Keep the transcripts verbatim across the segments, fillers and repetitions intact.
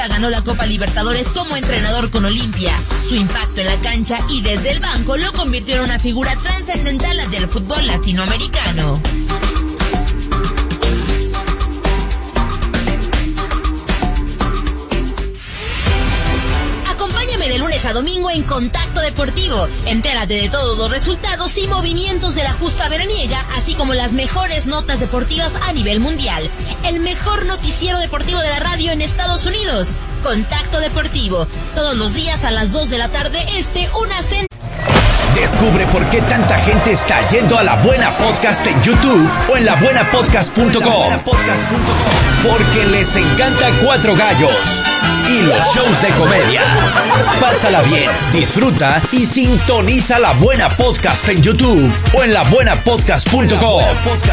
Ganó la Copa Libertadores como entrenador con Olimpia. Su impacto en la cancha y desde el banco lo convirtió en una figura trascendental del fútbol latinoamericano. Acompáñame de lunes a domingo en Contacto Deportivo. Entérate de todos los resultados y movimientos de la justa veraniega, así como las mejores notas deportivas a nivel mundial. El mejor noticiero deportivo de la radio en Estados Unidos. Contacto Deportivo. Todos los días a las dos de la tarde este, una cen... Descubre por qué tanta gente está yendo a La Buena Podcast en YouTube o en la buena podcast punto com. Porque les encanta Cuatro Gallos y los shows de comedia. Pásala bien, disfruta y sintoniza La Buena Podcast en YouTube o en la buena podcast punto com.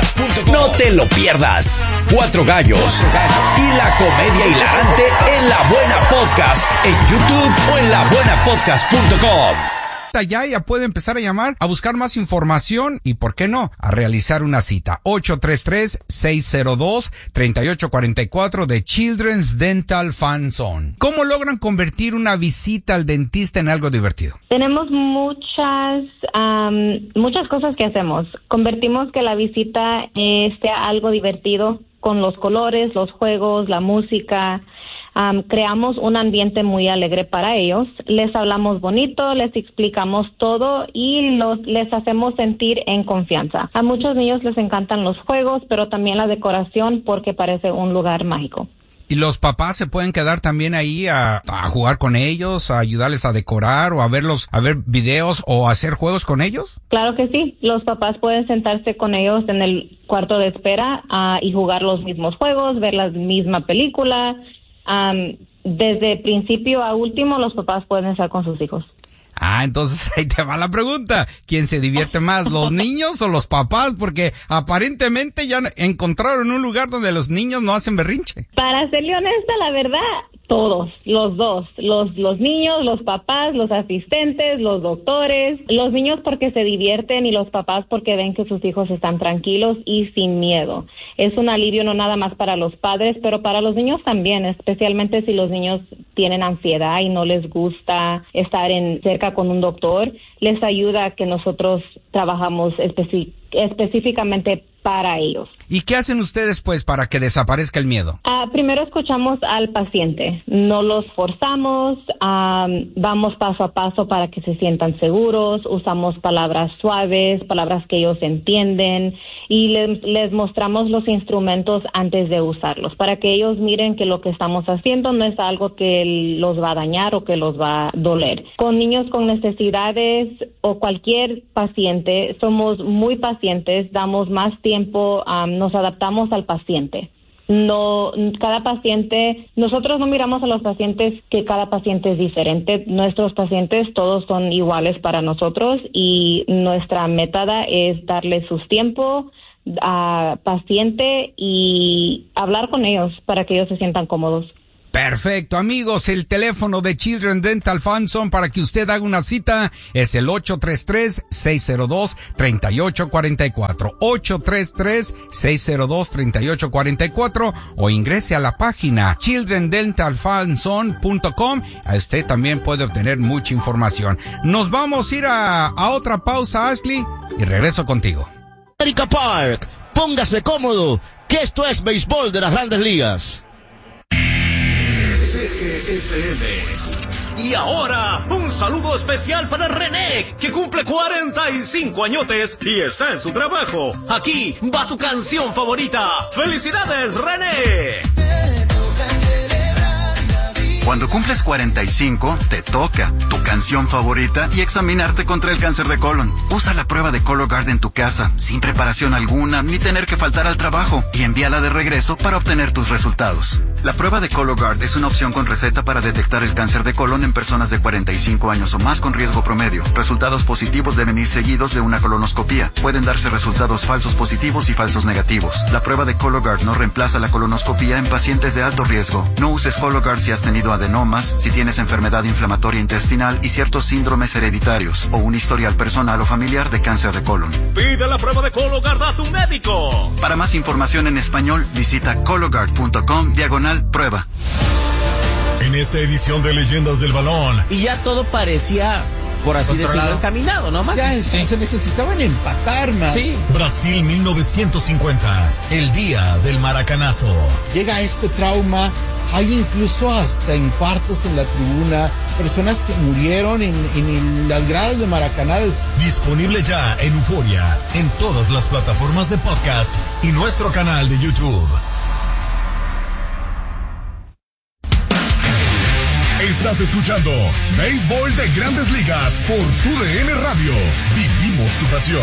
No te lo pierdas. Cuatro Gallos y la comedia hilarante en La Buena Podcast en YouTube o en la buena podcast punto com. Ya, ya puede empezar a llamar, a buscar más información y, ¿por qué no?, a realizar una cita. ocho tres tres, seis cero dos, tres ocho cuatro cuatro de Children's Dental Fun Zone. ¿Cómo logran convertir una visita al dentista en algo divertido? Tenemos muchas, um, muchas cosas que hacemos. Convertimos que la visita eh, sea algo divertido con los colores, los juegos, la música. Um, creamos un ambiente muy alegre para ellos, les hablamos bonito, les explicamos todo y los, les hacemos sentir en confianza. A muchos niños les encantan los juegos, pero también la decoración porque parece un lugar mágico. ¿Y los papás se pueden quedar también ahí a, a jugar con ellos, a ayudarles a decorar o a verlos, a ver videos o a hacer juegos con ellos? Claro que sí, los papás pueden sentarse con ellos en el cuarto de espera uh, y jugar los mismos juegos, ver la misma película. Um, desde principio a último, los papás pueden estar con sus hijos. Ah, entonces ahí te va la pregunta. ¿Quién se divierte más, los niños o los papás? Porque aparentemente ya encontraron un lugar donde los niños no hacen berrinche. Para serle honesta, la verdad, todos, los dos, los los niños, los papás, los asistentes, los doctores, los niños porque se divierten y los papás porque ven que sus hijos están tranquilos y sin miedo. Es un alivio no nada más para los padres, pero para los niños también, especialmente si los niños tienen ansiedad y no les gusta estar en cerca con un doctor, les ayuda a que nosotros trabajamos especi- específicamente para ellos. ¿Y qué hacen ustedes, pues, para que desaparezca el miedo? Uh, primero escuchamos al paciente, no los forzamos, um, vamos paso a paso para que se sientan seguros, usamos palabras suaves, palabras que ellos entienden y les, les mostramos los instrumentos antes de usarlos, para que ellos miren que lo que estamos haciendo no es algo que los va a dañar o que los va a doler. Con niños con necesidades o cualquier paciente, somos muy pacientes, damos más tiempo tiempo um, nos adaptamos al paciente. No, cada paciente, nosotros no miramos a los pacientes que cada paciente es diferente. Nuestros pacientes todos son iguales para nosotros y nuestra método es darles su tiempo a paciente y hablar con ellos para que ellos se sientan cómodos. Perfecto, amigos, el teléfono de Children Dental Fun Zone para que usted haga una cita es el ocho tres tres, seis cero dos, tres ocho cuatro cuatro, ocho tres tres, seis cero dos, tres ocho cuatro cuatro o ingrese a la página children dental fun zone punto com. A usted también puede obtener mucha información. Nos vamos a ir a, a otra pausa, Ashley, y regreso contigo. America Park, póngase cómodo, que esto es béisbol de las Grandes Ligas. C G F M. Y ahora, un saludo especial para René, que cumple cuarenta y cinco añotes y está en su trabajo. Aquí va tu canción favorita. ¡Felicidades, René! Cuando cumples cuarenta y cinco, te toca tu canción favorita y examinarte contra el cáncer de colon. Usa la prueba de Cologuard en tu casa, sin preparación alguna, ni tener que faltar al trabajo, y envíala de regreso para obtener tus resultados. La prueba de Cologuard es una opción con receta para detectar el cáncer de colon en personas de cuarenta y cinco años o más con riesgo promedio. Resultados positivos deben ir seguidos de una colonoscopía. Pueden darse resultados falsos positivos y falsos negativos. La prueba de Cologuard no reemplaza la colonoscopía en pacientes de alto riesgo. No uses Cologuard si has tenido adenomas, si tienes enfermedad inflamatoria intestinal y ciertos síndromes hereditarios o un historial personal o familiar de cáncer de colon. Pide la prueba de Cologuard a tu médico. Para más información en español, visita cologuard punto com diagonal prueba. esta edición de Leyendas del Balón. Y ya todo parecía, por así decirlo, encaminado, ¿no, Max? Ya, sí. Se necesitaban empatar, man. Sí. Brasil mil novecientos cincuenta, el día del maracanazo. Llega este trauma, hay incluso hasta infartos en la tribuna, personas que murieron en, en las gradas de Maracaná. Disponible ya en Euforia, en todas las plataformas de podcast y nuestro canal de YouTube. Estás escuchando Béisbol de Grandes Ligas por Tu D N Radio. Vivimos tu pasión.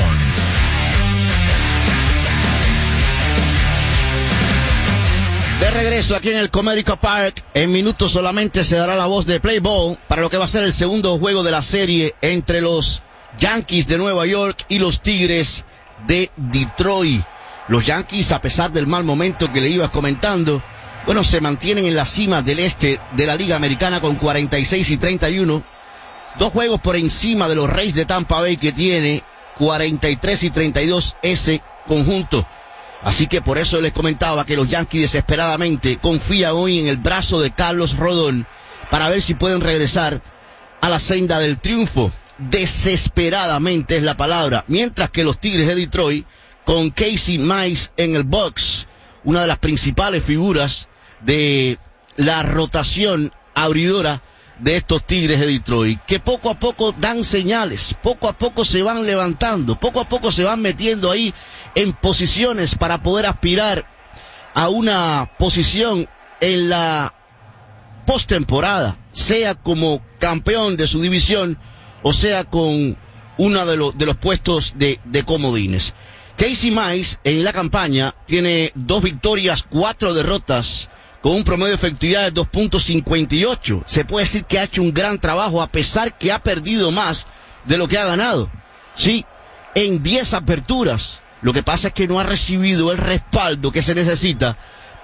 De regreso aquí en el Comerica Park, en minutos solamente se dará la voz de Play Ball para lo que va a ser el segundo juego de la serie entre los Yankees de Nueva York y los Tigres de Detroit. Los Yankees, a pesar del mal momento que le ibas comentando, bueno, se mantienen en la cima del este de la Liga Americana con cuarenta y seis y treinta y uno. Dos juegos por encima de los Rays de Tampa Bay, que tiene cuarenta y tres y treinta y dos ese conjunto. Así que por eso les comentaba que los Yankees desesperadamente confían hoy en el brazo de Carlos Rodón para ver si pueden regresar a la senda del triunfo. Desesperadamente es la palabra. Mientras que los Tigres de Detroit, con Casey Mize en el box, una de las principales figuras de la rotación abridora de estos Tigres de Detroit, que poco a poco dan señales, poco a poco se van levantando, poco a poco se van metiendo ahí en posiciones para poder aspirar a una posición en la postemporada, sea como campeón de su división o sea con uno de, los de los puestos de, de comodines. Casey Mize en la campaña tiene dos victorias, cuatro derrotas, con un promedio de efectividad de dos punto cincuenta y ocho. Se puede decir que ha hecho un gran trabajo a pesar que ha perdido más de lo que ha ganado. Sí, en diez aperturas. Lo que pasa es que no ha recibido el respaldo que se necesita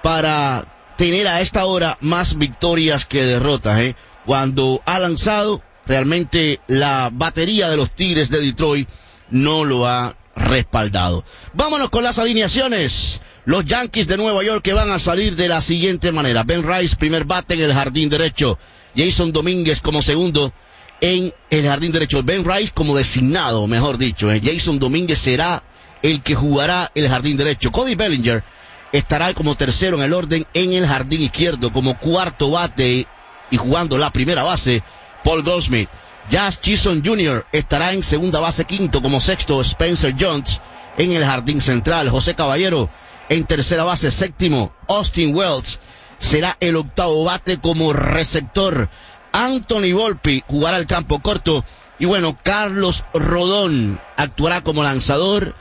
para tener a esta hora más victorias que derrotas, ¿eh? Cuando ha lanzado, realmente la batería de los Tigres de Detroit no lo ha respaldado. Vámonos con las alineaciones. Los Yankees de Nueva York, que van a salir de la siguiente manera: Ben Rice, primer bate en el jardín derecho; Jason Domínguez como segundo en el jardín derecho. Ben Rice como designado, mejor dicho, ¿eh? Jason Domínguez será el que jugará el jardín derecho. Cody Bellinger estará como tercero en el orden en el jardín izquierdo. Como cuarto bate y jugando la primera base, Paul Goldschmidt. Jazz Chisholm junior estará en segunda base, quinto como sexto Spencer Jones en el jardín central. José Caballero en tercera base, séptimo Austin Wells será el octavo bate como receptor. Anthony Volpe jugará el campo corto. Y bueno, Carlos Rodón actuará como lanzador.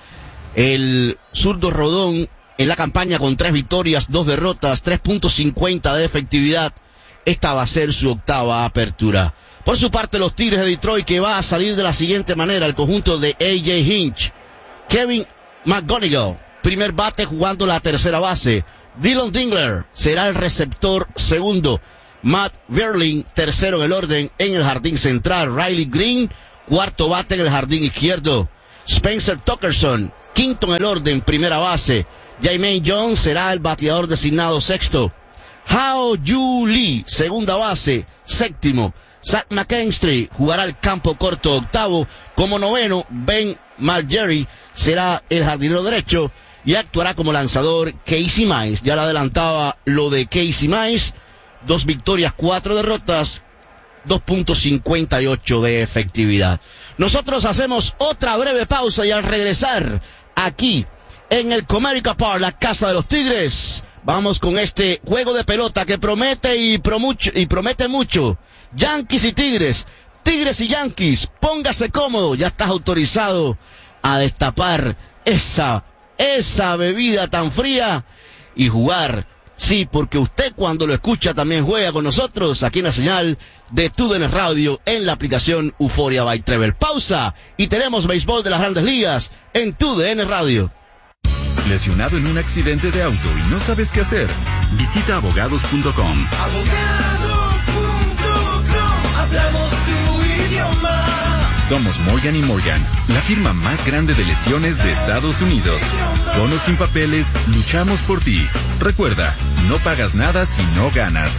El zurdo Rodón en la campaña con tres victorias, dos derrotas, tres punto cincuenta de efectividad. Esta va a ser su octava apertura. Por su parte, los Tigres de Detroit, que va a salir de la siguiente manera: el conjunto de A J Hinch, Kevin McGonigal, primer bate jugando la tercera base. Dylan Dingler será el receptor segundo. Matt Vierling, tercero en el orden en el jardín central. Riley Green, cuarto bate en el jardín izquierdo. Spencer Torkelson, quinto en el orden, primera base. Jermaine Jones será el bateador designado sexto. Hao Yu Lee, segunda base, séptimo. Zach McKinstry jugará el campo corto, octavo. Como noveno, Ben Margeri será el jardinero derecho y actuará como lanzador Casey Mize. Ya le adelantaba lo de Casey Mize. Dos victorias, cuatro derrotas, dos punto cincuenta y ocho de efectividad. Nosotros hacemos otra breve pausa y al regresar aquí en el Comerica Park, la casa de los Tigres, vamos con este juego de pelota que promete y, promucho, y promete mucho. Yankees y Tigres, Tigres y Yankees, póngase cómodo, ya estás autorizado a destapar esa, esa bebida tan fría y jugar. Sí, porque usted cuando lo escucha también juega con nosotros aquí en la señal de Tu D N Radio en la aplicación Euforia by Treble. Pausa y tenemos béisbol de las Grandes Ligas en Tu D N Radio. ¿Lesionado en un accidente de auto y no sabes qué hacer? Visita abogados punto com. abogados punto com, hablamos tu idioma. Somos Morgan y Morgan, la firma más grande de lesiones de Estados Unidos. Con o sin papeles, luchamos por ti. Recuerda, no pagas nada si no ganas.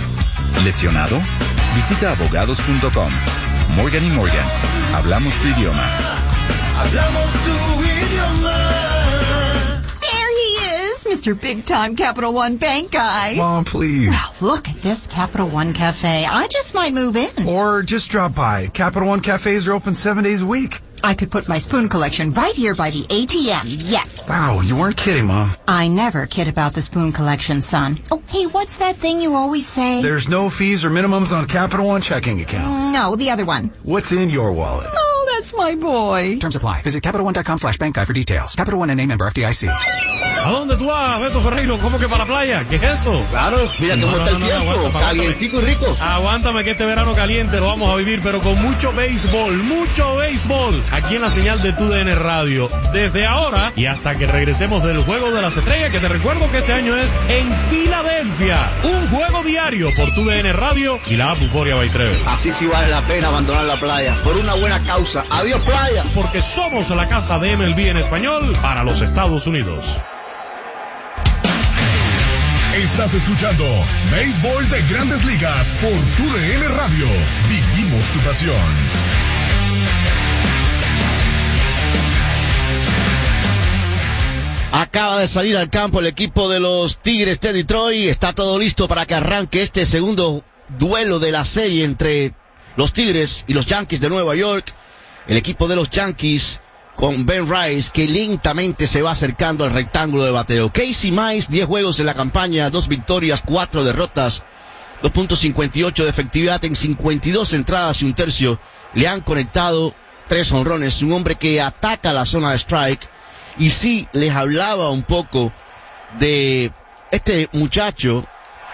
¿Lesionado? Visita abogados punto com. Morgan y Morgan. Hablamos tu idioma. Hablamos tu idioma. There he is, Mister Big Time Capital One Bank guy. Mom, please. Well, look at this Capital One Cafe. I just might move in. Or just drop by. Capital One cafes are open seven days a week. I could put my spoon collection right here by the A T M, yes. Wow, you weren't kidding, Mom. I never kid about the spoon collection, son. Oh, hey, what's that thing you always say? There's no fees or minimums on Capital One checking accounts. No, the other one. What's in your wallet? Oh, that's my boy. Terms apply. Visit Capital One dot com slash bank guide for details. Capital One N A member F D I C. ¿A dónde tú vas, Beto Ferreiro? ¿Cómo que para la playa? ¿Qué es eso? Claro, mira cómo No, está no, el no, tiempo, no, aguántame, calientico y rico. Aguántame que este verano caliente lo vamos a vivir, pero con mucho béisbol, mucho béisbol, aquí en la señal de Tu D N Radio, desde ahora y hasta que regresemos del Juego de las Estrellas, que te recuerdo que este año es en Filadelfia, un juego diario por Tu D N Radio y la app Euphoria by Trevor. Así sí vale la pena abandonar la playa, por una buena causa. Adiós playa. Porque somos la casa de M L B en español para los Estados Unidos. Estás escuchando Béisbol de Grandes Ligas por Tu D N Radio. Vivimos tu pasión. Acaba de salir al campo el equipo de los Tigres de Detroit. Está todo listo para que arranque este segundo duelo de la serie entre los Tigres y los Yankees de Nueva York. El equipo de los Yankees con Ben Rice, que lentamente se va acercando al rectángulo de bateo. Casey Mize, diez juegos en la campaña, dos victorias, cuatro derrotas, dos punto cincuenta y ocho de efectividad en cincuenta y dos entradas y un tercio. Le han conectado tres jonrones. Un hombre que ataca la zona de strike. Y sí, les hablaba un poco de este muchacho,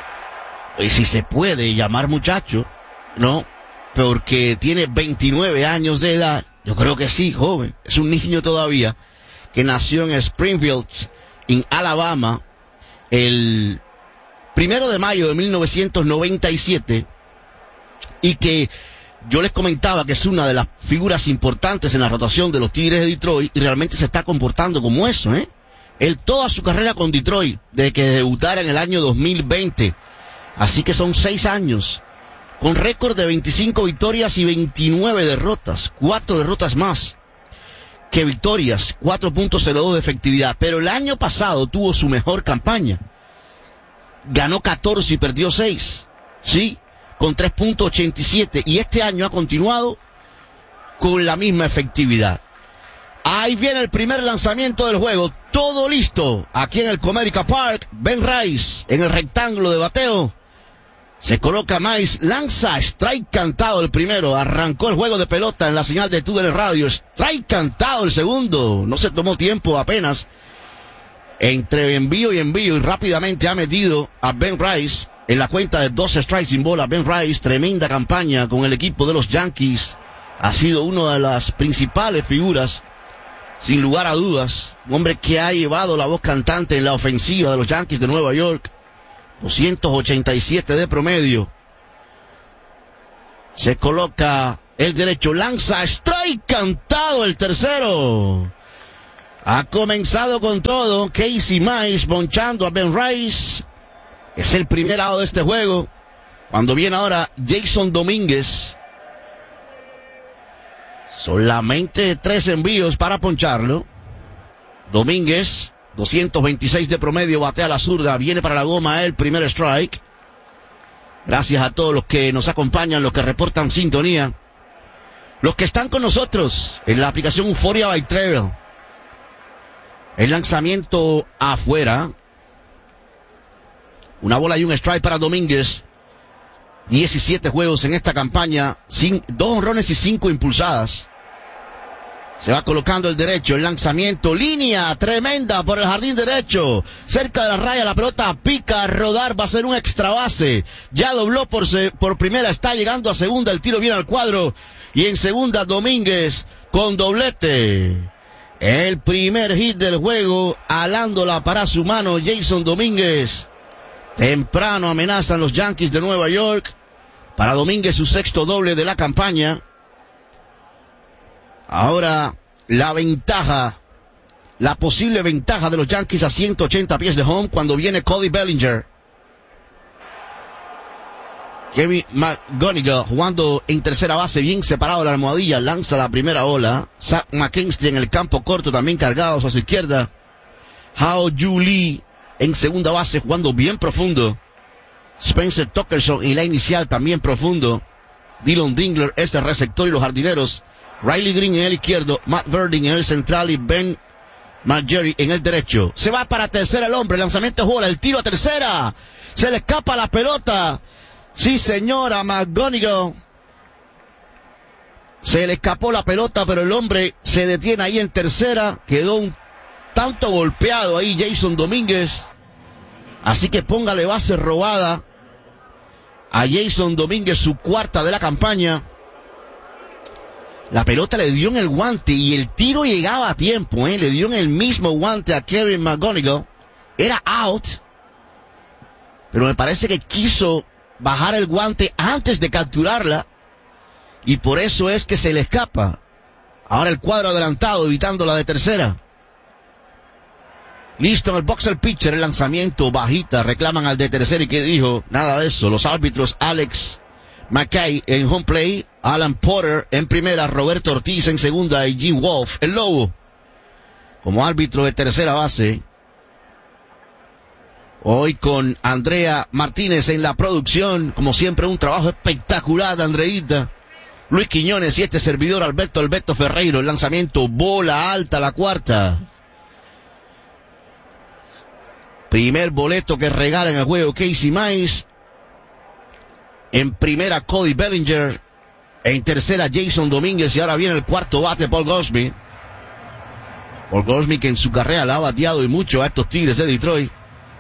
y si se puede llamar muchacho, ¿no? Porque tiene veintinueve años de edad. Yo creo que sí, joven. Es un niño todavía que nació en Springfield, en Alabama, el primero de mayo de mil novecientos noventa y siete, y que yo les comentaba que es una de las figuras importantes en la rotación de los Tigres de Detroit y realmente se está comportando como eso, ¿eh? Él toda su carrera con Detroit, desde que debutara en el año dos mil veinte. Así que son seis años. Con récord de veinticinco victorias y veintinueve derrotas. Cuatro derrotas más que victorias. cuatro punto cero dos de efectividad. Pero el año pasado tuvo su mejor campaña. Ganó catorce y perdió seis. Sí, con tres punto ochenta y siete. Y este año ha continuado con la misma efectividad. Ahí viene el primer lanzamiento del juego. Todo listo. Aquí en el Comerica Park. Ben Rice en el rectángulo de bateo. Se coloca Mize, lanza, strike cantado el primero, arrancó el juego de pelota en la señal de Tu D N Radio, strike cantado el segundo, no se tomó tiempo apenas, entre envío y envío y rápidamente ha metido a Ben Rice en la cuenta de dos strikes sin bola. Ben Rice, tremenda campaña con el equipo de los Yankees, ha sido una de las principales figuras, sin lugar a dudas, un hombre que ha llevado la voz cantante en la ofensiva de los Yankees de Nueva York. doscientos ochenta y siete de promedio. Se coloca el derecho, lanza, strike cantado el tercero. Ha comenzado con todo. Casey Mize ponchando a Ben Rice. Es el primer out de este juego. Cuando viene ahora Jason Domínguez. Solamente tres envíos para poncharlo. Domínguez, doscientos veintiséis de promedio, batea a la zurda, viene para la goma el primer strike. Gracias a todos los que nos acompañan, los que reportan sintonía, los que están con nosotros en la aplicación Euphoria by Trevor. El lanzamiento afuera. Una bola y un strike para Domínguez. diecisiete juegos en esta campaña, sin, dos honrones y cinco impulsadas. Se va colocando el derecho, el lanzamiento, línea tremenda por el jardín derecho, cerca de la raya, la pelota pica a rodar, va a ser un extra base, ya dobló por, se, por primera, está llegando a segunda, el tiro viene al cuadro, y en segunda Domínguez con doblete. El primer hit del juego, alándola para su mano Jason Domínguez. Temprano amenazan los Yankees de Nueva York, para Domínguez su sexto doble de la campaña. Ahora, la ventaja, la posible ventaja de los Yankees a ciento ochenta pies de home cuando viene Cody Bellinger. Kevin McGonigal jugando en tercera base, bien separado de la almohadilla, lanza la primera ola. Zach McKinstry en el campo corto, también cargados a su izquierda. Hao Yu Lee en segunda base, jugando bien profundo. Spencer Torkelson en la inicial, también profundo. Dylan Dingler es el receptor y los jardineros. Riley Green en el izquierdo, Matt Verding en el central y Ben Margery en el derecho. Se va para tercera el hombre, lanzamiento de bola, el tiro a tercera. Se le escapa la pelota. Sí, señora, McGonigal. Se le escapó la pelota, pero el hombre se detiene ahí en tercera. Quedó un tanto golpeado ahí Jason Domínguez. Así que póngale base robada a Jason Domínguez, su cuarta de la campaña. La pelota le dio en el guante y el tiro llegaba a tiempo, ¿eh? Le dio en el mismo guante a Kevin McGonigal. Era out. Pero me parece que quiso bajar el guante antes de capturarla. Y por eso es que se le escapa. Ahora el cuadro adelantado, evitando la de tercera. Listo en el box el pitcher, el lanzamiento bajita. Reclaman al de tercera y ¿qué dijo? Nada de eso. Los árbitros Alex McKay en home play, Alan Porter en primera, Roberto Ortiz en segunda y Jim Wolf, el Lobo, como árbitro de tercera base. Hoy con Andrea Martínez en la producción, como siempre un trabajo espectacular de Andreita. Luis Quiñones y este servidor Alberto Alberto Ferreiro, el lanzamiento, bola alta, la cuarta. Primer boleto que regala en el juego Casey Mize. En primera Cody Bellinger. En tercera Jason Domínguez. Y ahora viene el cuarto bate Paul Goldschmidt. Paul Goldschmidt que en su carrera la ha bateado y mucho a estos Tigres de Detroit.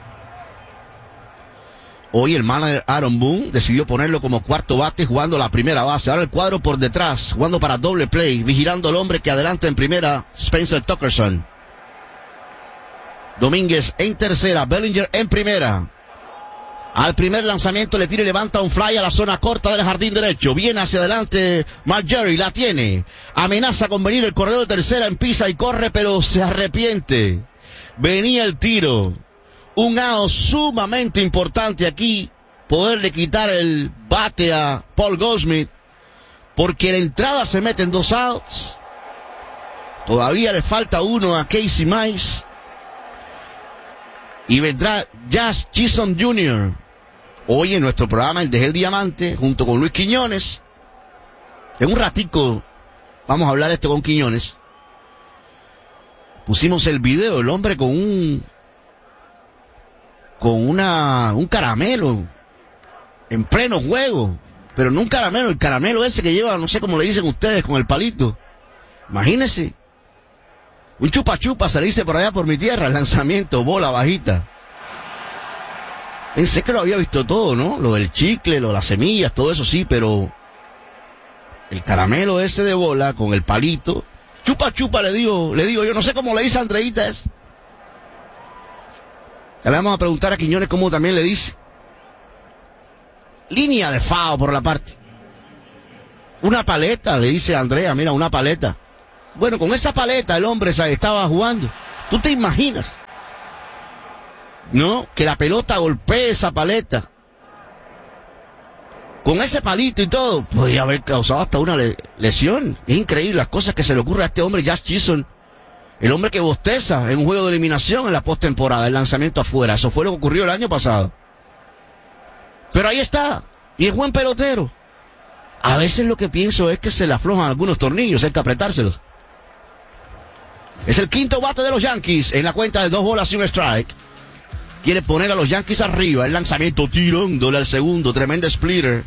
Hoy el manager Aaron Boone decidió ponerlo como cuarto bate jugando la primera base. Ahora el cuadro por detrás, jugando para doble play, vigilando al hombre que adelanta en primera, Spencer Torkelson. Domínguez en tercera, Bellinger en primera. Al primer lanzamiento le tira y levanta un fly a la zona corta del jardín derecho. Viene hacia adelante Margery, la tiene. Amenaza con venir el corredor de tercera, empieza y corre, pero se arrepiente. Venía el tiro. Un out sumamente importante aquí, poderle quitar el bate a Paul Goldschmidt, porque la entrada se mete en dos outs. Todavía le falta uno a Casey Mize. Y vendrá Jazz Chisholm junior Hoy en nuestro programa El Deje el Diamante, junto con Luis Quiñones. En un ratico vamos a hablar esto con Quiñones. Pusimos el video, el hombre con un... con una, un caramelo, en pleno juego, pero no un caramelo, el caramelo ese que lleva, no sé cómo le dicen ustedes, con el palito. Imagínense, un chupa chupa se le dice por allá por mi tierra, el lanzamiento, bola bajita. Pensé que lo había visto todo, ¿no? Lo del chicle, lo de las semillas, todo eso sí, pero el caramelo ese de bola con el palito, chupa chupa le digo, le digo yo, no sé cómo le dice Andreita es. Le vamos a preguntar a Quiñones cómo también le dice. Línea de fao por la parte. Una paleta, le dice Andrea, mira, una paleta. Bueno, con esa paleta el hombre estaba jugando. ¿Tú te imaginas? ¿No? Que la pelota golpee esa paleta. Con ese palito y todo, podría haber causado hasta una le- lesión. Es increíble las cosas que se le ocurre a este hombre, Jazz Chisholm. El hombre que bosteza en un juego de eliminación en la postemporada, el lanzamiento afuera. Eso fue lo que ocurrió el año pasado. Pero ahí está. Y es buen pelotero. A veces lo que pienso es que se le aflojan algunos tornillos, hay que apretárselos. Es el quinto bate de los Yankees en la cuenta de dos bolas y un strike. Quiere poner a los Yankees arriba. El lanzamiento tirándole al segundo. Tremendo splitter.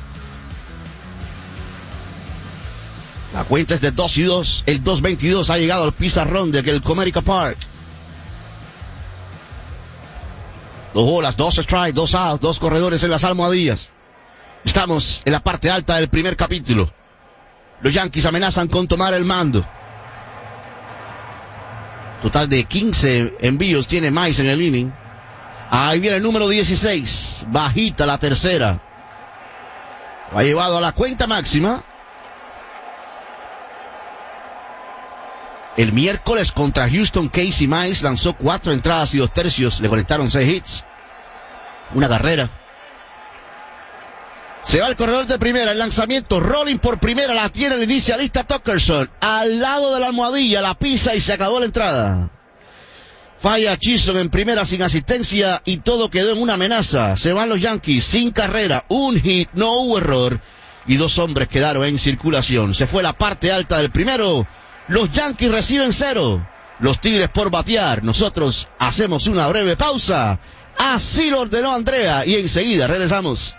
La cuenta es de dos y dos. El dos veintidós ha llegado al pizarrón de aquel Comerica Park. Dos bolas, dos strikes, dos outs, dos corredores en las almohadillas. Estamos en la parte alta del primer capítulo. Los Yankees amenazan con tomar el mando. Total de quince envíos tiene Mize en el inning. Ahí viene el número dieciséis. Bajita la tercera. Lo ha llevado a la cuenta máxima. El miércoles contra Houston, Casey Mize lanzó cuatro entradas y dos tercios. Le conectaron seis hits. Una carrera. Se va el corredor de primera, el lanzamiento, rolling por primera, la tiene el inicialista Tuckerson, al lado de la almohadilla, la pisa y se acabó la entrada. Falla Chisholm en primera sin asistencia y todo quedó en una amenaza. Se van los Yankees sin carrera, un hit, no hubo error y dos hombres quedaron en circulación. Se fue la parte alta del primero, los Yankees reciben cero, los Tigres por batear. Nosotros hacemos una breve pausa, así lo ordenó Andrea y enseguida regresamos.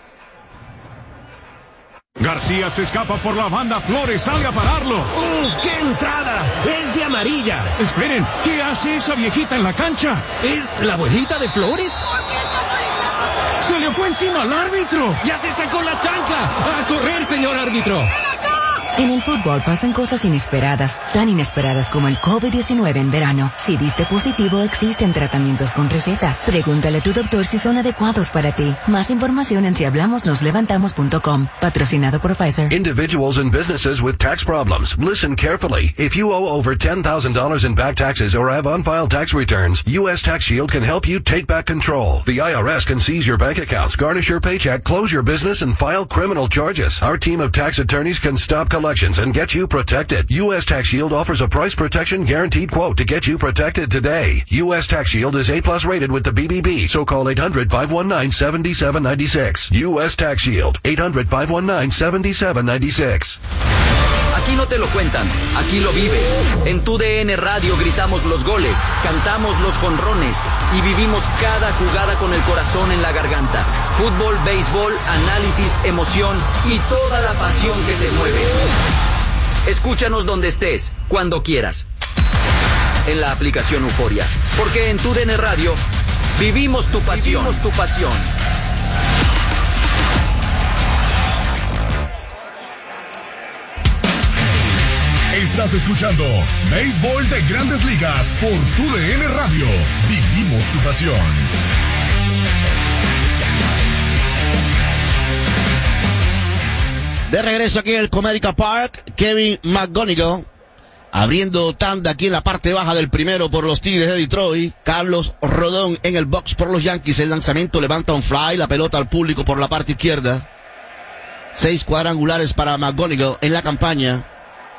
García se escapa por la banda, Flores sale a pararlo. ¡Uf, qué entrada! ¡Es de amarilla! Esperen, ¿qué hace esa viejita en la cancha? ¿Es la abuelita de Flores? ¡Se le fue encima al árbitro! ¡Ya se sacó la chancla! ¡A correr, señor árbitro! En el fútbol pasan cosas inesperadas, tan inesperadas como el COVID diecinueve en verano. Si diste positivo, existen tratamientos con receta. Pregúntale a tu doctor si son adecuados para ti. Más información en si hablamos nos levantamos punto com. Patrocinado por Pfizer. Individuals and businesses with tax problems. Listen carefully. If you owe over ten thousand dollars in back taxes or have unfiled tax returns, U S Tax Shield can help you take back control. The I R S can seize your bank accounts, garnish your paycheck, close your business, and file criminal charges. Our team of tax attorneys can stop collections and get you protected. U S Tax Shield offers a price protection guaranteed quote to get you protected today. U S Tax Shield is A plus rated with the B B B, so call eight hundred, five one nine, seven seven nine six. U S Tax Shield, eight hundred, five one nine, seven seven nine six. Aquí no te lo cuentan, aquí lo vives. En tu D N Radio gritamos los goles, cantamos los jonrones y vivimos cada jugada con el corazón en la garganta. Fútbol, béisbol, análisis, emoción y toda la pasión que te mueve. Escúchanos donde estés, cuando quieras. En la aplicación Euforia, porque en tu D N Radio vivimos tu pasión. Vivimos tu pasión. Estás escuchando Béisbol de Grandes Ligas por tu D N Radio. Vivimos tu pasión. De regreso aquí en el Comerica Park, Kevin McGonigal abriendo tanda aquí en la parte baja del primero por los Tigres de Detroit. Carlos Rodón en el box por los Yankees. El lanzamiento levanta un fly, la pelota al público por la parte izquierda. Seis cuadrangulares para McGonigal en la campaña.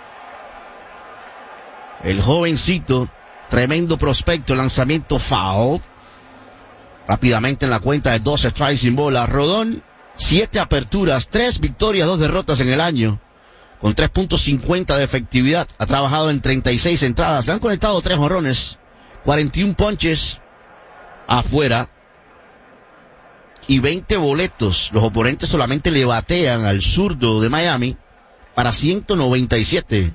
El jovencito, tremendo prospecto, lanzamiento foul. Rápidamente en la cuenta de dos strikes sin bola. Rodón, siete aperturas, tres victorias, dos derrotas en el año. Con tres punto cincuenta de efectividad. Ha trabajado en treinta y seis entradas. Le han conectado tres jonrones, cuarenta y uno ponches afuera y veinte boletos. Los oponentes solamente le batean al zurdo de Miami para ciento noventa y siete.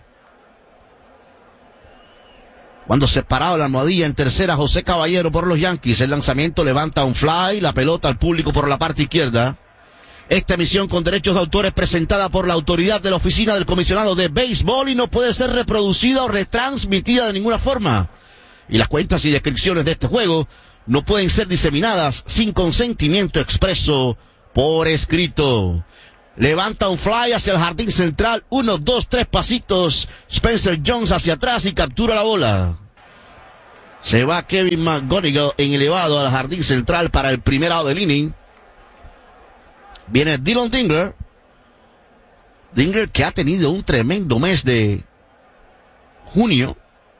Cuando separado la almohadilla en tercera, José Caballero por los Yankees. El lanzamiento levanta un fly, la pelota al público por la parte izquierda. Esta emisión con derechos de autor es presentada por la autoridad de la Oficina del Comisionado de Béisbol y no puede ser reproducida o retransmitida de ninguna forma. Y las cuentas y descripciones de este juego no pueden ser diseminadas sin consentimiento expreso por escrito. Levanta un fly hacia el jardín central, uno, dos, tres pasitos. Spencer Jones hacia atrás y captura la bola. Se va Kevin McGonigal en elevado al jardín central para el primer out del inning. Viene Dylan Dingler. Dingler que ha tenido un tremendo mes de junio.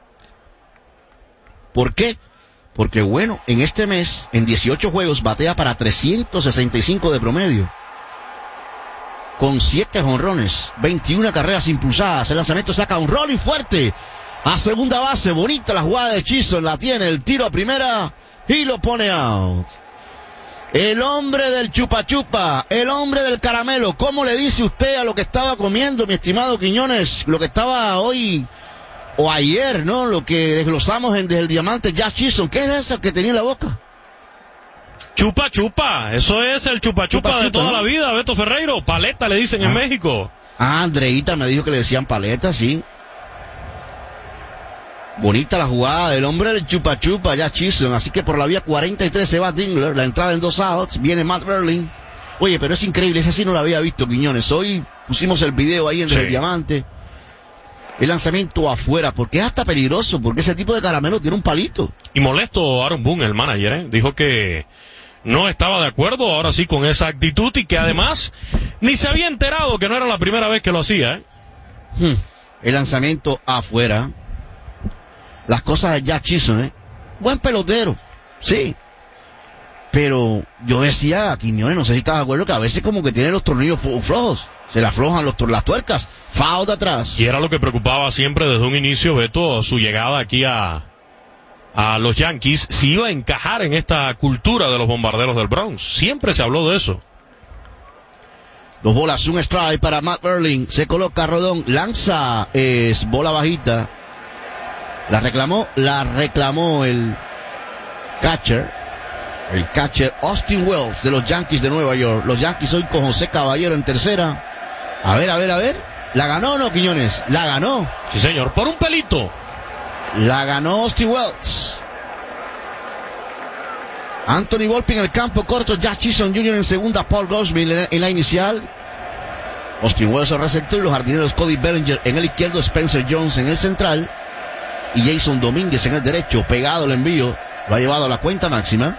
¿Por qué? Porque bueno, en este mes, en dieciocho juegos, batea para trescientos sesenta y cinco de promedio. Con siete jonrones, veintiuna carreras impulsadas. El lanzamiento saca un rolling fuerte a segunda base. Bonita la jugada de Chisholm, la tiene, el tiro a primera y lo pone out. El hombre del chupa chupa, el hombre del caramelo. ¿Cómo le dice usted a lo que estaba comiendo, mi estimado Quiñones? Lo que estaba hoy o ayer, ¿no? Lo que desglosamos en Desde el Diamante, Jazz Chisholm. ¿Qué es eso que tenía en la boca? Chupa chupa, eso es el chupa chupa, chupa de chupa, toda ¿no? la vida, Beto Ferreiro. Paleta le dicen ah. en México. Ah, Andreita me dijo que le decían paleta, sí. Bonita la jugada del hombre del chupa chupa, ya Chisholm. Así que por la vía cuarenta y tres se va Dingler, la entrada en dos outs, viene Matt Berling. Oye, pero es increíble, ese sí no lo había visto, Quiñones. Hoy pusimos el video ahí en sí. El Diamante. El lanzamiento afuera, porque es hasta peligroso, porque ese tipo de caramelo tiene un palito. Y molesto Aaron Boone, el manager, ¿eh? Dijo que no estaba de acuerdo, ahora sí, con esa actitud y que además ni se había enterado que no era la primera vez que lo hacía, ¿eh? Hmm. El lanzamiento afuera. Las cosas de Jazz Chisholm, ¿eh? Buen pelotero, sí. Pero yo decía, Quiñones, no sé si estás de acuerdo, que a veces como que tiene los tornillos flojos. Se le aflojan los, las tuercas. Foul de atrás. Y era lo que preocupaba siempre desde un inicio, Beto, su llegada aquí a, a los Yankees, si iba a encajar en esta cultura de los bombarderos del Bronx. Siempre se habló de eso. Dos bolas, un strike para Matt Berling. Se coloca Rodón, lanza, es bola bajita. La reclamó, la reclamó el catcher. El catcher Austin Wells de los Yankees de Nueva York. Los Yankees hoy con José Caballero en tercera. A ver, a ver, a ver. ¿La ganó o no, Quiñones? La ganó. Sí, señor, por un pelito. La ganó Austin Wells. Anthony Volpe en el campo corto. Jazz Chisholm junior en segunda. Paul Goldschmidt en la inicial. Austin Wells el receptor. Los jardineros Cody Bellinger en el izquierdo. Spencer Jones en el central. Y Jason Domínguez en el derecho. Pegado el envío. Lo ha llevado a la cuenta máxima.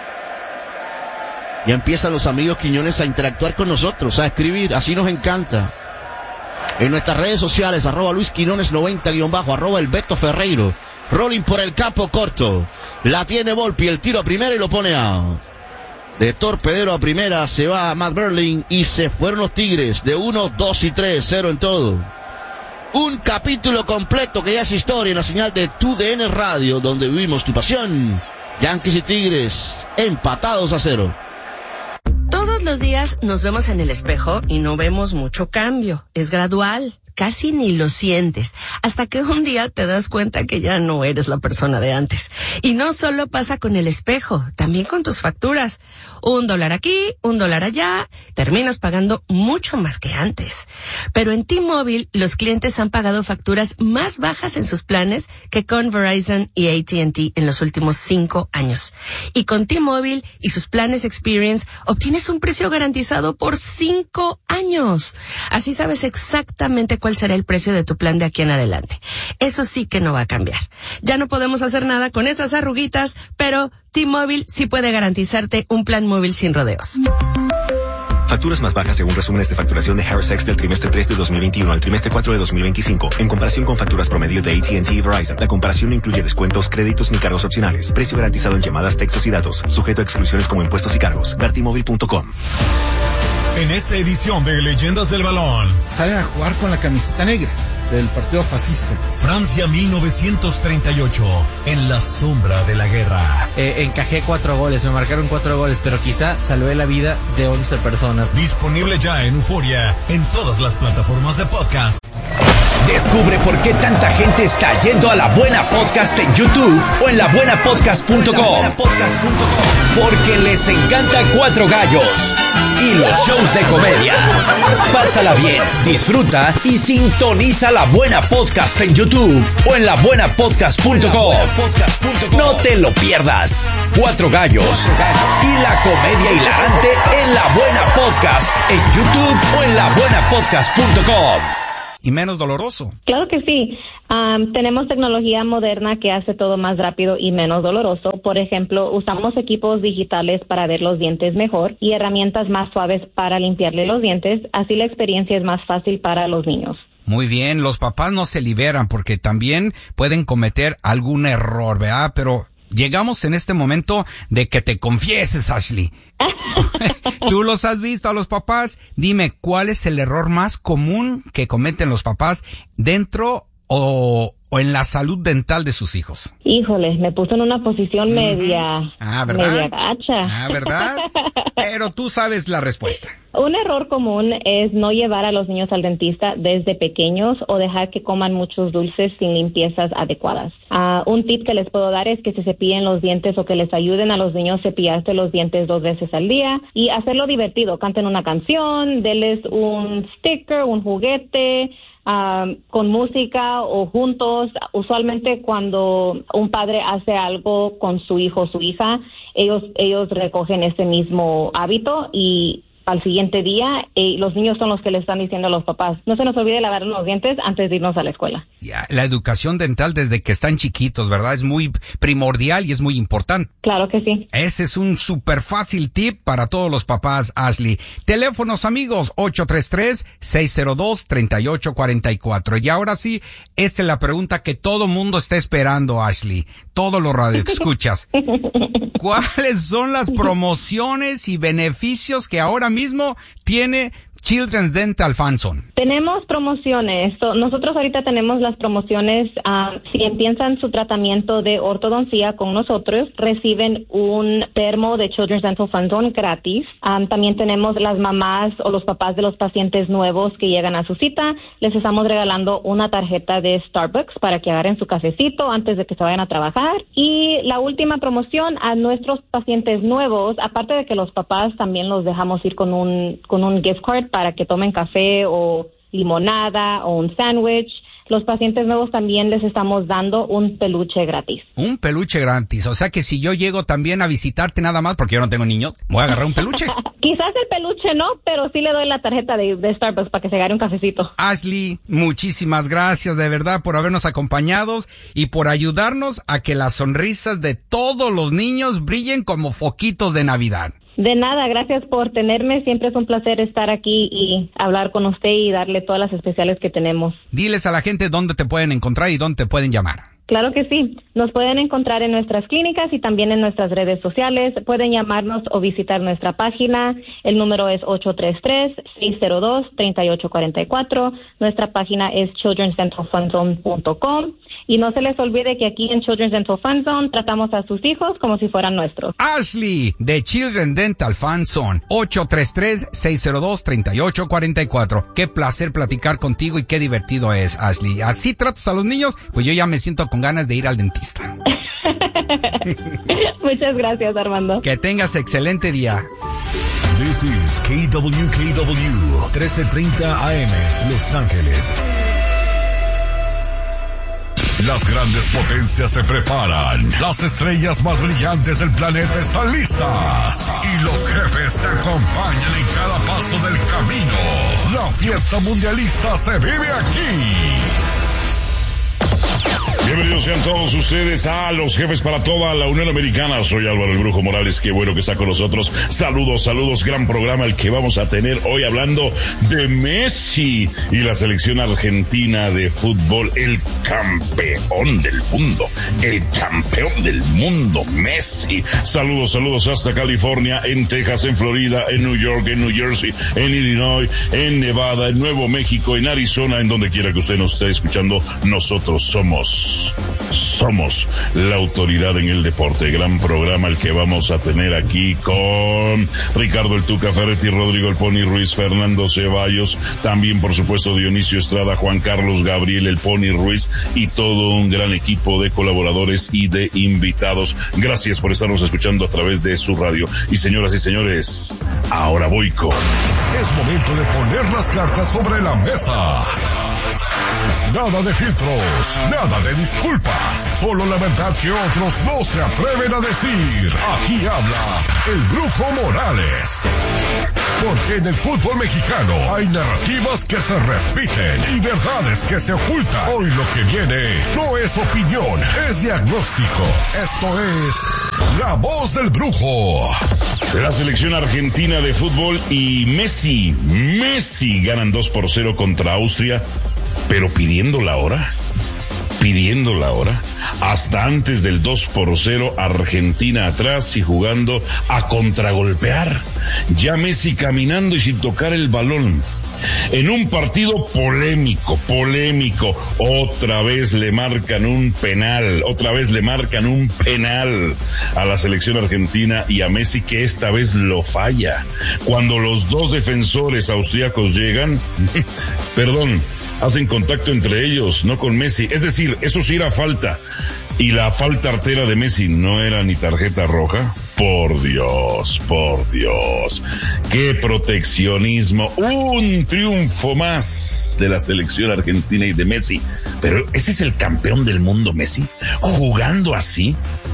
Ya empiezan los amigos Quiñones a interactuar con nosotros, a escribir, así nos encanta. En nuestras redes sociales, arroba Luis Quiñones noventa guión bajo, arroba el Beto Ferreiro. Rolling por el campo corto. La tiene Volpi, el tiro a primera y lo pone out. De torpedero a primera se va Matt Berling y se fueron los Tigres de uno, dos y tres, cero en todo. Un capítulo completo que ya es historia en la señal de Tu D N Radio, donde vivimos tu pasión. Yankees y Tigres empatados a cero. Todos los días nos vemos en el espejo y no vemos mucho cambio. Es gradual. Casi ni lo sientes, hasta que un día te das cuenta que ya no eres la persona de antes. Y no solo pasa con el espejo, también con tus facturas. Un dólar aquí, un dólar allá, terminas pagando mucho más que antes. Pero en T-Mobile, los clientes han pagado facturas más bajas en sus planes que con Verizon y A T and T en los últimos cinco años. Y con T-Mobile y sus planes Experience, obtienes un precio garantizado por cinco años. Así sabes exactamente cuál será el precio de tu plan de aquí en adelante. Eso sí que no va a cambiar. Ya no podemos hacer nada con esas arruguitas, pero T-Mobile sí puede garantizarte un plan móvil sin rodeos. Facturas más bajas según resúmenes de facturación de Harris X del trimestre tres de dos mil veintiuno al trimestre cuatro de dos mil veinticinco. En comparación con facturas promedio de A T and T y Verizon, la comparación no incluye descuentos, créditos ni cargos opcionales. Precio garantizado en llamadas, textos y datos. Sujeto a exclusiones como impuestos y cargos. ver ti móvil punto com. En esta edición de Leyendas del Balón, salen a jugar con la camiseta negra del partido fascista. Francia mil novecientos treinta y ocho, en la sombra de la guerra. Eh, encajé cuatro goles, me marcaron cuatro goles, pero quizá salvé la vida de once personas. Disponible ya en Euforia, en todas las plataformas de podcast. Descubre por qué tanta gente está yendo a La Buena Podcast en YouTube o en la buena podcast punto com. Porque les encanta Cuatro Gallos y los shows de comedia. Pásala bien, disfruta y sintoniza La Buena Podcast en YouTube o en la buena podcast punto com. No te lo pierdas. Cuatro Gallos y la comedia hilarante en La Buena Podcast en YouTube o en la buena podcast punto com. Y menos doloroso. Claro que sí. Um, tenemos tecnología moderna que hace todo más rápido y menos doloroso. Por ejemplo, usamos equipos digitales para ver los dientes mejor y herramientas más suaves para limpiarle los dientes. Así la experiencia es más fácil para los niños. Muy bien, los papás no se liberan porque también pueden cometer algún error, ¿verdad? Pero llegamos en este momento de que te confieses, Ashley. ¿Tú los has visto a los papás? Dime, ¿cuál es el error más común que cometen los papás dentro o, o en la salud dental de sus hijos? Híjole, me puso en una posición uh-huh. media, ah, ¿verdad? media gacha. Ah, ¿verdad? Pero tú sabes la respuesta. Un error común es no llevar a los niños al dentista desde pequeños o dejar que coman muchos dulces sin limpiezas adecuadas. Uh, un tip que les puedo dar es que se cepillen los dientes o que les ayuden a los niños a cepillarse los dientes dos veces al día y hacerlo divertido. Canten una canción, denles un sticker, un juguete, Uh, con música o juntos. Usualmente cuando un padre hace algo con su hijo o su hija, ellos ellos recogen ese mismo hábito y al siguiente día y los niños son los que le están diciendo a los papás, no se nos olvide lavar los dientes antes de irnos a la escuela. Ya, la educación dental desde que están chiquitos, ¿verdad? Es muy primordial y es muy importante. Claro que sí. Ese es un súper fácil tip para todos los papás, Ashley. Teléfonos, amigos, ocho tres tres, seis cero dos, tres ocho cuatro cuatro. Y ahora sí, esta es la pregunta que todo mundo está esperando, Ashley. Todos los radioescuchas. ¿Cuáles son las promociones y beneficios que ahora mismo tiene Children's Dental Fanzone? Tenemos promociones. So, nosotros ahorita tenemos las promociones. Um, si empiezan su tratamiento de ortodoncia con nosotros, reciben un termo de Children's Dental Fanzone gratis. Um, también tenemos las mamás o los papás de los pacientes nuevos que llegan a su cita. Les estamos regalando una tarjeta de Starbucks para que agarren su cafecito antes de que se vayan a trabajar. Y la última promoción a nuestros pacientes nuevos, aparte de que los papás también los dejamos ir con un, con un gift card para que tomen café o limonada o un sándwich. Los pacientes nuevos también les estamos dando un peluche gratis. Un peluche gratis. O sea que si yo llego también a visitarte nada más, porque yo no tengo niños, voy a agarrar un peluche. Quizás el peluche no, pero sí le doy la tarjeta de, de Starbucks para que se agarre un cafecito. Ashley, muchísimas gracias de verdad por habernos acompañado y por ayudarnos a que las sonrisas de todos los niños brillen como foquitos de Navidad. De nada, gracias por tenerme. Siempre es un placer estar aquí y hablar con usted y darle todas las especiales que tenemos. Diles a la gente dónde te pueden encontrar y dónde te pueden llamar. Claro que sí. Nos pueden encontrar en nuestras clínicas y también en nuestras redes sociales. Pueden llamarnos o visitar nuestra página. El número es ocho tres tres, seis cero dos, tres ocho cuatro cuatro. Nuestra página es children's dental fun zone punto com. Y no se les olvide que aquí en Children's Dental Fun Zone tratamos a sus hijos como si fueran nuestros. Ashley, de Children's Dental Fun Zone, ocho tres tres, seis cero dos, tres ocho cuatro cuatro. Qué placer platicar contigo y qué divertido es, Ashley. ¿Así tratas a los niños? Pues yo ya me siento con ganas de ir al dentista. Muchas gracias, Armando. Que tengas excelente día. This is K W K W, trece treinta A M, Los Ángeles. Las grandes potencias se preparan. Las estrellas más brillantes del planeta están listas. Y los jefes te acompañan en cada paso del camino. La fiesta mundialista se vive aquí. Bienvenidos sean todos ustedes a Los Jefes para toda la Unión Americana. Soy Álvaro el Brujo Morales, qué bueno que está con nosotros. Saludos, saludos, gran programa el que vamos a tener hoy hablando de Messi y la selección argentina de fútbol, el campeón del mundo, el campeón del mundo, Messi. Saludos, saludos hasta California, en Texas, en Florida, en New York, en New Jersey, en Illinois, en Nevada, en Nuevo México, en Arizona, en donde quiera que usted nos esté escuchando. Nosotros somos Somos la autoridad en el deporte. Gran programa el que vamos a tener aquí con Ricardo el Tuca Ferretti, Rodrigo el Pony Ruiz, Fernando Ceballos, también por supuesto Dionisio Estrada, Juan Carlos Gabriel el Pony Ruiz y todo un gran equipo de colaboradores y de invitados. Gracias por estarnos escuchando a través de su radio. Y señoras y señores, ahora voy con... Es momento de poner las cartas sobre la mesa. Nada de filtros, nada de disculpas, solo la verdad que otros no se atreven a decir. Aquí habla el Brujo Morales. Porque en el fútbol mexicano hay narrativas que se repiten y verdades que se ocultan. Hoy lo que viene no es opinión, es diagnóstico. Esto es La Voz del Brujo. La selección argentina de fútbol y Messi, Messi ganan dos por cero contra Austria. Pero pidiendo la hora, pidiendo la hora, hasta antes del dos por cero, Argentina atrás y jugando a contragolpear. Ya Messi caminando y sin tocar el balón. En un partido polémico, polémico, otra vez le marcan un penal, otra vez le marcan un penal a la selección argentina y a Messi, que esta vez lo falla. Cuando los dos defensores austriacos llegan, perdón, hacen contacto entre ellos, no con Messi. Es decir, eso sí era falta. Y la falta artera de Messi no era ni tarjeta roja. Por Dios, por Dios. ¡Qué proteccionismo! Un triunfo más de la selección argentina y de Messi. Pero ¿ese es el campeón del mundo, Messi? ¿Jugando así?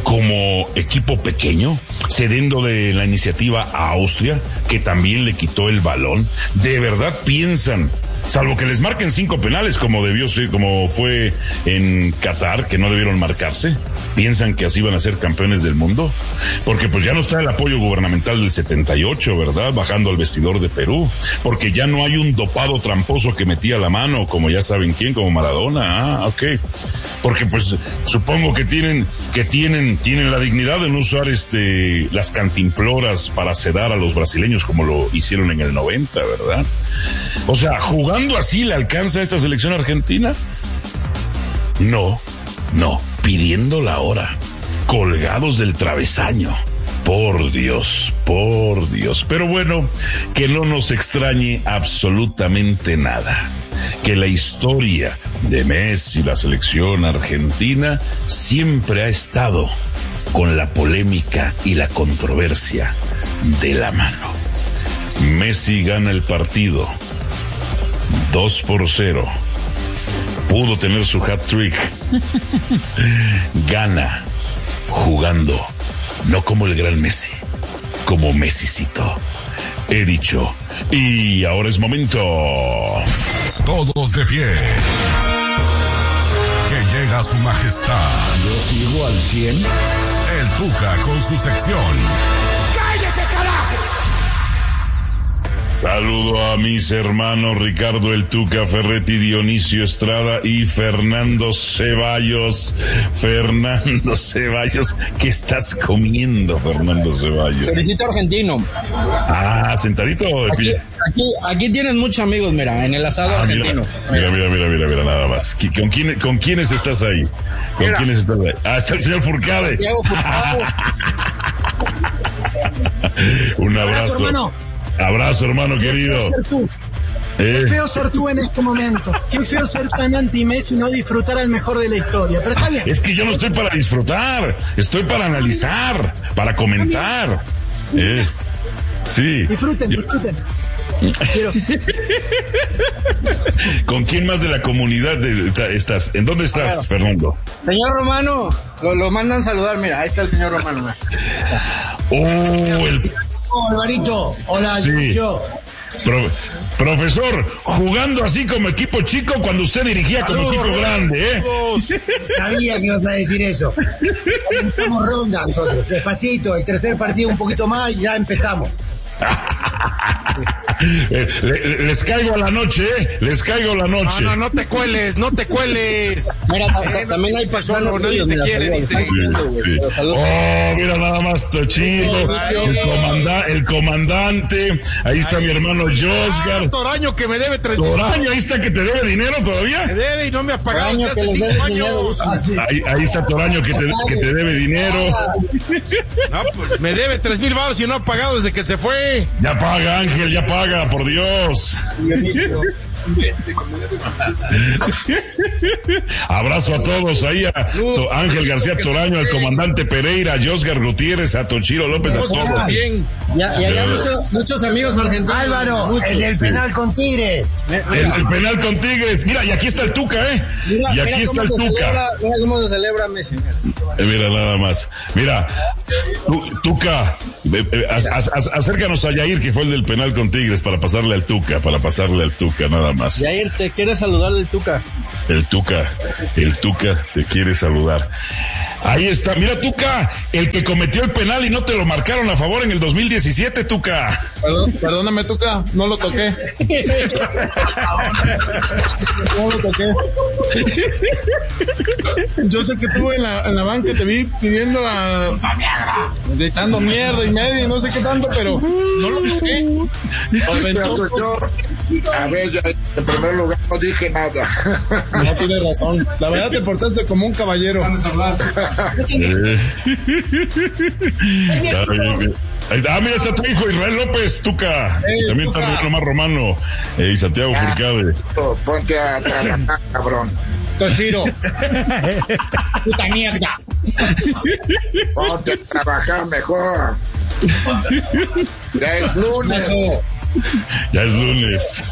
como equipo pequeño, cediendo de la iniciativa a Austria, que también le quitó el balón? ¿De verdad piensan, salvo que les marquen cinco penales como debió ser, como fue en Qatar, que no debieron marcarse, piensan que así van a ser campeones del mundo? Porque pues ya no está el apoyo gubernamental del setenta y ocho, ¿verdad? Bajando al vestidor de Perú, porque ya no hay un dopado tramposo que metía la mano, como ya saben quién, como Maradona. Ah, ok. Porque pues supongo que tienen, que tienen, tienen la dignidad de no usar este, las cantimploras para sedar a los brasileños como lo hicieron en el noventa, ¿verdad? O sea, jugando así le alcanza a esta selección argentina. No, no, pidiendo la hora, colgados del travesaño. Por Dios, por Dios. Pero bueno, que no nos extrañe absolutamente nada. Que la historia de Messi, la selección argentina, siempre ha estado con la polémica y la controversia de la mano. Messi gana el partido dos por cero. Pudo tener su hat-trick. Gana jugando, no como el gran Messi, como Messicito. He dicho, y ahora es momento. Todos de pie. Que llega su majestad. Yo sigo al cien. El Tuca con su sección. ¡Cállese, carajo! Saludo a mis hermanos Ricardo el Tuca Ferretti, Dionisio Estrada y Fernando Ceballos. Fernando Ceballos, ¿qué estás comiendo, Fernando Ceballos? Felicito argentino. Ah, sentadito. Aquí, aquí, aquí tienes muchos amigos, mira, en el asado ah, argentino. Mira, mira, mira, mira, mira, nada más. ¿Con, quién, ¿Con quiénes estás ahí? ¿Con mira. quiénes estás ahí? Ah, está el señor Furcade. Santiago Furcade. Un abrazo. abrazo hermano. Abrazo, hermano querido. Qué feo ser tú en este momento. Qué feo ser tan anti-Messi y no disfrutar al mejor de la historia. Pero está bien. Es que yo no estoy para disfrutar. Estoy para analizar, para comentar. Eh, sí. Disfruten, yo... disfruten. Quiero... ¿Con quién más de la comunidad de, estás? ¿En dónde estás, claro. Fernando? Señor Romano, lo, lo mandan saludar. Mira, ahí está el señor Romano. Oh, el... Oh, Alvarito, hola, sí. yo. Pro, profesor, jugando así como equipo chico cuando usted dirigía como equipo grande, ¿eh? Sabía que ibas a decir eso. Estamos ronda nosotros, despacito, el tercer partido un poquito más y ya empezamos. eh, le, les caigo a la noche, ¿eh? Les caigo a la noche. No, no, no te cueles, no te cueles. Mira, t- también hay personas que nadie te quiere, dice. Sí, sí. Oh, mira nada más, Tochito, el, comanda- el comandante, ahí está Ay, mi hermano Josgar. Ah, Toraño que me debe tres Toraño, ahí está que te debe dinero todavía. Me debe y no me ha pagado desde hace cinco años. Ah, sí. ahí, ahí está Toraño que te, que te debe dinero. No, pues, me debe tres mil baros y no ha pagado desde que se fue. Ya paga, Ángel, ya paga, por Dios. Abrazo a todos, ahí a Ángel García Toraño, al comandante Pereira, a Josgar Gutiérrez, a Tochiro López, a todos. Bien. Ya, ya, ya muchos, muchos amigos argentinos. Álvaro, muchos. El del penal sí. con Tigres. El, el penal con Tigres. Mira, y aquí está el Tuca, ¿eh? Mira, y aquí mira está el Tuca. Celebra, mira cómo se celebra Messi. Mira, eh, mira nada más. Mira, tu, Tuca, eh, eh, as, as, as, acércanos a Yair, que fue el del penal con Tigres, para pasarle al Tuca, para pasarle al Tuca, nada más. Yair, te quiere saludar el Tuca. El Tuca, el Tuca te quiere saludar. Ahí está, mira Tuca, el que cometió el penal y no te lo marcaron a favor en el dos mil diecisiete, Tuca. Perdón, perdóname, Tuca, no lo toqué. No lo toqué. Yo sé que tú en la, en la banca te vi pidiendo a... gritando mierda y medio y no sé qué tanto, pero no lo toqué. Yo, a ver, yo en primer lugar no dije nada. No tienes razón. La verdad te portaste como un caballero. Vamos a hablar. Eh. Ah, mira, está tu hijo Israel López, Tuca. Hey, también Tuca. Está Román Romano eh, y Santiago ah, Furcade. Ponte a trabajar, cabrón. Toshiro. Puta mierda. Ponte a trabajar mejor. Ya es lunes. Ya es lunes.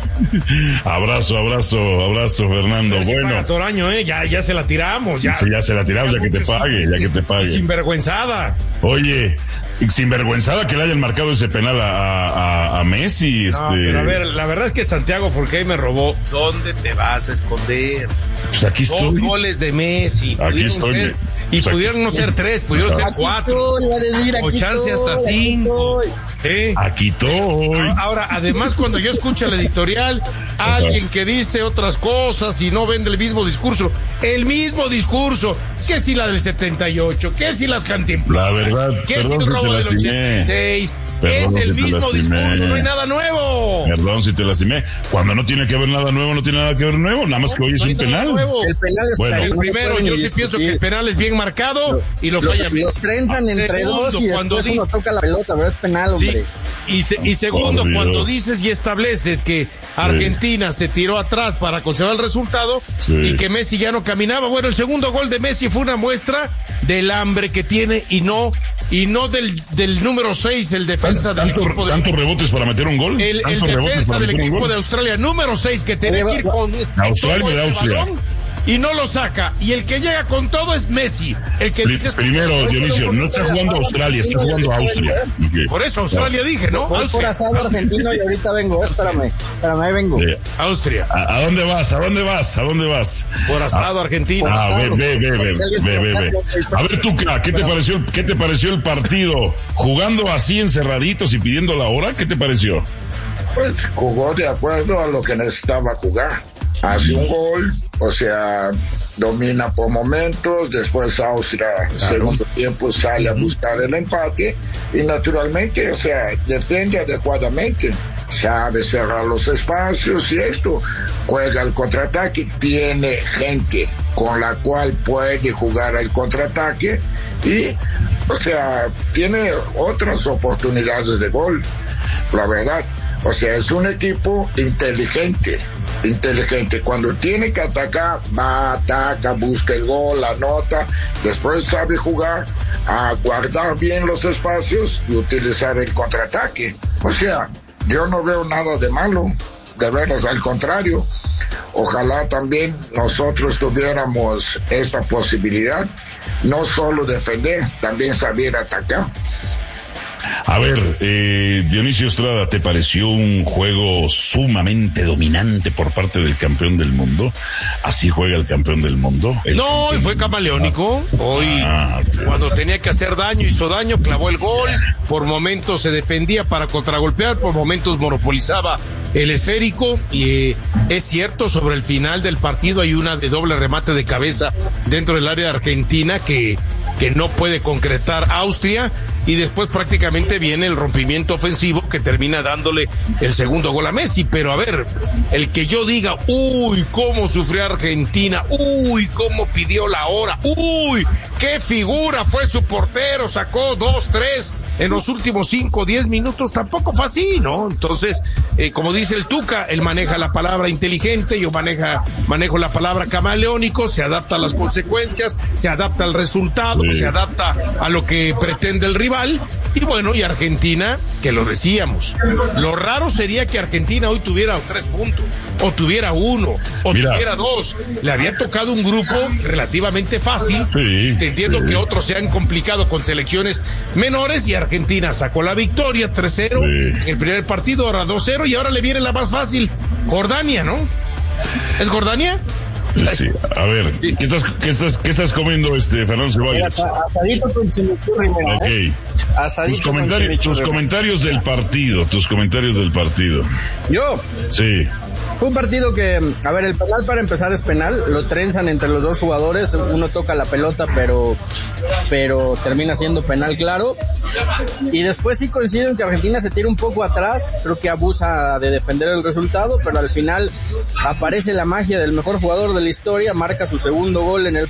Abrazo, abrazo, abrazo, Fernando. Pero bueno. Paga todo el año, ¿eh? Ya, ya se la tiramos. Ya, sí, ya se la tiramos, ya, ya que te pague, ya que te pague. Sinvergüenzada. Oye, sinvergüenzada que le hayan marcado ese penal a, a, a Messi. Este... No, pero a ver, la verdad es que Santiago Forqué me robó. ¿Dónde te vas a esconder? Pues aquí estoy. Dos goles de Messi. Aquí estoy. Ser, y pues pudieron no ser tres, pudieron ser cuatro. Estoy, o chance hasta cinco. ¿Eh? Aquí estoy. Ahora, además, cuando yo escucho el editorial, alguien que dice otras cosas y no vende el mismo discurso, el mismo discurso, que si la del setenta y ocho, que si las Cantinflas, la verdad, que si el robo del ochenta y seis, es el mismo discurso, no hay nada nuevo. Perdón si te lastimé. Cuando no tiene que haber nada nuevo, no tiene nada que ver nuevo, nada más que hoy es un penal. El penal es bueno, el primero, yo sí pienso que el penal es bien marcado y lo falla bien. Los trenzan entre dos y después uno toca la pelota, pero es penal, hombre. Sí. Y, se, y segundo, oh, cuando dices y estableces que Argentina sí. se tiró atrás para conservar el resultado sí. y que Messi ya no caminaba, bueno, el segundo gol de Messi fue una muestra del hambre que tiene y no y no del, del número seis, el defensa del ¿Tanto, equipo de... ¿Tantos rebotes para meter un gol? El, el defensa del equipo de Australia, número seis, que tenía que ir con... Australia de Austria. Balón, y no lo saca, y el que llega con todo es Messi, el que Pri- dice... Primero, Dionisio, no está jugando Australia, está jugando Austria. Okay. Por eso Australia dije, ¿no? Voy por asado argentino y ahorita vengo, espérame, espérame, ahí vengo. Eh, Austria. ¿A, ¿A dónde vas? ¿A dónde vas? ¿A dónde vas? Por asado ah, argentino. Ah, ve, ve, ve, ve, ve, ve, ve. A ver, Tuca, ¿qué te pareció, el, qué te pareció el partido? Jugando así encerraditos y pidiendo la hora, ¿qué te pareció? Pues jugó de acuerdo a lo que necesitaba jugar. Hace un gol, o sea, domina por momentos, después Austria, claro. segundo tiempo, sale a buscar el empate y naturalmente, o sea, defiende adecuadamente, sabe cerrar los espacios y esto, juega el contraataque, tiene gente con la cual puede jugar el contraataque y, o sea, tiene otras oportunidades de gol, la verdad. O sea, es un equipo inteligente, inteligente. Cuando tiene que atacar, va, ataca, busca el gol, anota, después sabe jugar, a guardar bien los espacios y utilizar el contraataque. O sea, yo no veo nada de malo, de veras, al contrario. Ojalá también nosotros tuviéramos esta posibilidad, no solo defender, también saber atacar. A ver, eh, Dionisio Estrada, ¿te pareció un juego sumamente dominante por parte del campeón del mundo? ¿Así juega el campeón del mundo? No, hoy fue camaleónico. Hoy, ah, okay. cuando tenía que hacer daño, hizo daño, clavó el gol. Por momentos se defendía para contragolpear, por momentos monopolizaba el esférico. Y eh, es cierto, sobre el final del partido hay una de doble remate de cabeza dentro del área de Argentina que, que no puede concretar Austria. Y después prácticamente viene el rompimiento ofensivo que termina dándole el segundo gol a Messi. Pero a ver, el que yo diga, uy, cómo sufrió Argentina, uy, cómo pidió la hora, uy, qué figura fue su portero, sacó dos, tres en los últimos cinco, diez minutos, tampoco fue así, ¿no? Entonces, eh, como dice el Tuca, él maneja la palabra inteligente, yo maneja, manejo la palabra camaleónico, se adapta a las consecuencias, se adapta al resultado, sí. se adapta a lo que pretende el rival. Y bueno, y Argentina, que lo decíamos, lo raro sería que Argentina hoy tuviera tres puntos, o tuviera uno, o Mira. tuviera dos. Le había tocado un grupo relativamente fácil. Sí, Te entiendo sí. que otros se han complicado con selecciones menores y Argentina sacó la victoria tres cero sí. en el primer partido, ahora dos cero y ahora le viene la más fácil, Jordania, ¿no? ¿Es Jordania? Sí, a ver, ¿qué estás, qué estás, qué estás comiendo, este Fernando Ceballos? Asadito con chimichurri, mira. Ok. ¿eh? Asadito tus comentarios, tus comentarios del partido, tus comentarios del partido. ¿Yo? Sí. Fue un partido que, a ver, el penal para empezar es penal, lo trenzan entre los dos jugadores, uno toca la pelota, pero, pero termina siendo penal, claro. Y después sí coincido en que Argentina se tira un poco atrás, creo que abusa de defender el resultado, pero al final aparece la magia del mejor jugador de la historia, marca su segundo gol en el